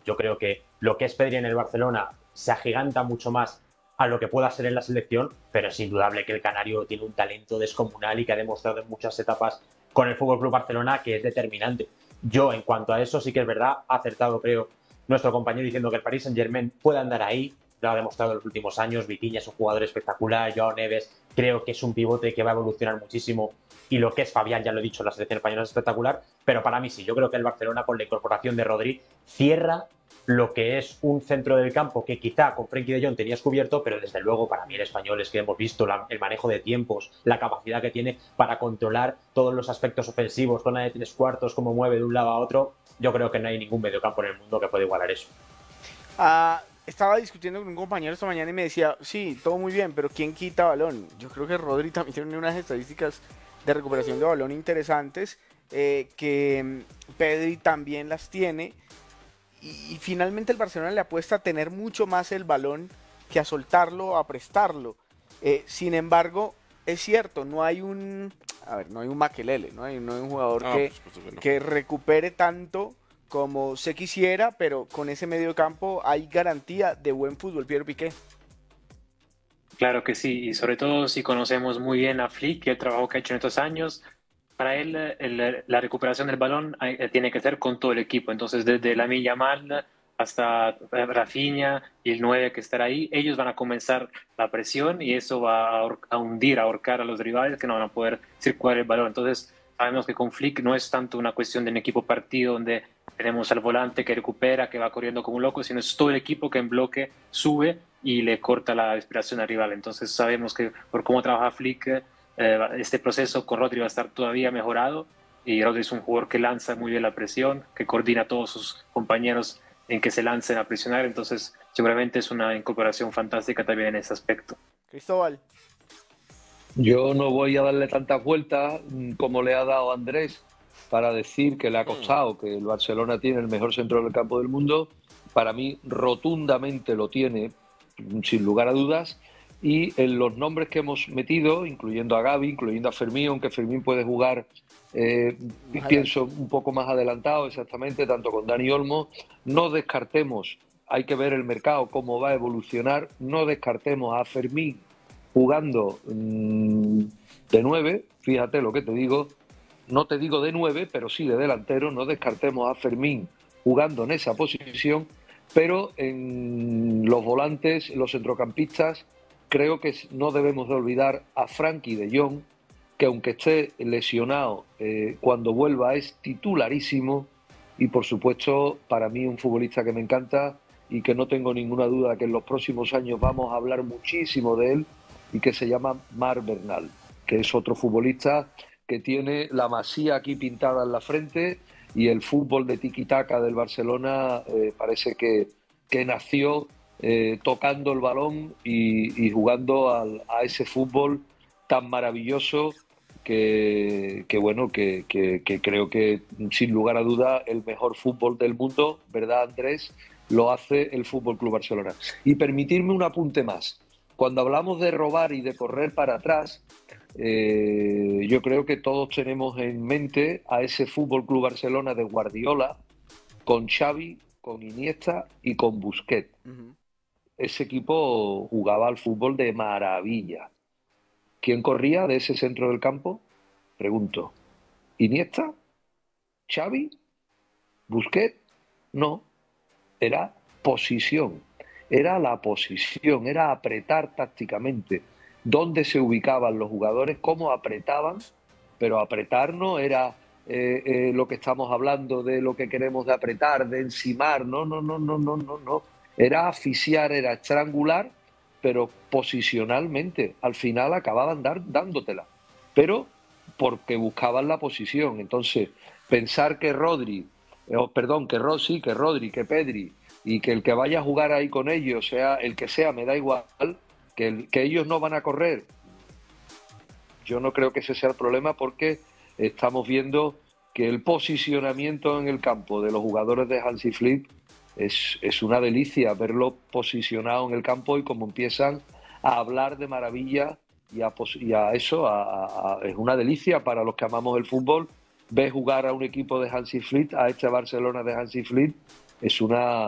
Yo creo que lo que es Pedri en el Barcelona se agiganta mucho más a lo que pueda ser en la selección, pero es indudable que el canario tiene un talento descomunal y que ha demostrado en muchas etapas con el Fútbol Club Barcelona que es determinante. Yo, en cuanto a eso, sí que es verdad, ha acertado, creo, nuestro compañero diciendo que el Paris Saint-Germain puede andar ahí, lo ha demostrado en los últimos años. Vitinha es un jugador espectacular, Joao Neves creo que es un pivote que va a evolucionar muchísimo, y lo que es Fabián, ya lo he dicho, la selección española es espectacular, pero para mí sí, yo creo que el Barcelona con la incorporación de Rodri cierra lo que es un centro del campo que quizá con Frenkie de Jong tenías cubierto, pero desde luego para mí el español es que hemos visto el manejo de tiempos, la capacidad que tiene para controlar todos los aspectos ofensivos, zona de tres cuartos, cómo mueve de un lado a otro. Yo creo que no hay ningún mediocampo en el mundo que pueda igualar eso. Estaba discutiendo con un compañero esta mañana y me decía, sí, todo muy bien, pero ¿quién quita balón? Yo creo que Rodri también tiene unas estadísticas de recuperación de balón interesantes, que Pedri también las tiene, y finalmente el Barcelona le apuesta a tener mucho más el balón que a soltarlo o a prestarlo. Sin embargo, es cierto, no hay un Makelele, no hay un jugador que recupere tanto como se quisiera, pero con ese medio campo hay garantía de buen fútbol, Pierre Piqué. Claro que sí, y sobre todo si conocemos muy bien a Flick y el trabajo que ha hecho en estos años, para él la recuperación del balón tiene que ser con todo el equipo. Entonces, desde Lamine Yamal hasta Rafinha y el 9 que estará ahí, ellos van a comenzar la presión y eso va a hundir, a ahorcar a los rivales que no van a poder circular el balón. Entonces, sabemos que con Flick no es tanto una cuestión de un equipo partido donde tenemos al volante que recupera, que va corriendo como un loco, sino es todo el equipo que en bloque sube y le corta la respiración al rival. Entonces sabemos que por cómo trabaja Flick, este proceso con Rodri va a estar todavía mejorado, y Rodri es un jugador que lanza muy bien la presión, que coordina a todos sus compañeros en que se lancen a presionar. Entonces seguramente es una incorporación fantástica también en ese aspecto. Cristóbal. Yo no voy a darle tantas vueltas como le ha dado Andrés para decir que le ha costado, que el Barcelona tiene el mejor centro del campo del mundo. Para mí, rotundamente lo tiene, sin lugar a dudas. Y en los nombres que hemos metido, incluyendo a Gavi, incluyendo a Fermín, aunque Fermín puede jugar, pienso, un poco más adelantado, exactamente, tanto con Dani Olmo, no descartemos, hay que ver el mercado, cómo va a evolucionar, no descartemos a Fermín jugando de 9, fíjate lo que te digo, no te digo de 9, pero sí de delantero, no descartemos a Fermín jugando en esa posición, pero en los volantes, los centrocampistas, creo que no debemos de olvidar a Frenkie de Jong, que aunque esté lesionado, cuando vuelva es titularísimo, y por supuesto para mí un futbolista que me encanta y que no tengo ninguna duda que en los próximos años vamos a hablar muchísimo de él, y que se llama Marc Bernal, que es otro futbolista que tiene la Masía aquí pintada en la frente, y el fútbol de tiki-taka del Barcelona parece que nació tocando el balón y jugando a ese fútbol tan maravilloso que creo que sin lugar a duda el mejor fútbol del mundo, ¿verdad, Andrés? Lo hace el Fútbol Club Barcelona. Y permitirme un apunte más. Cuando hablamos de robar y de correr para atrás, yo creo que todos tenemos en mente a ese Fútbol Club Barcelona de Guardiola, con Xavi, con Iniesta y con Busquets. Ese equipo jugaba al fútbol de maravilla. ¿Quién corría de ese centro del campo? Pregunto. ¿Iniesta? ¿Xavi? ¿Busquets? No. Era posición. Era la posición, era apretar tácticamente. Dónde se ubicaban los jugadores, cómo apretaban, pero apretar no era lo que estamos hablando de lo que queremos de apretar, de encimar. No, no, no, no, no, no, no. Era asfixiar, era estrangular, pero posicionalmente. Al final acababan dándotela, pero porque buscaban la posición. Entonces, pensar que que Rodri, que Pedri y que el que vaya a jugar ahí con ellos, sea el que sea, me da igual, que ellos no van a correr. Yo no creo que ese sea el problema, porque estamos viendo que el posicionamiento en el campo de los jugadores de Hansi Flick es una delicia verlo posicionado en el campo, y cómo empiezan a hablar de maravilla es una delicia para los que amamos el fútbol. Ver jugar a un equipo de Hansi Flick, a este Barcelona de Hansi Flick, es una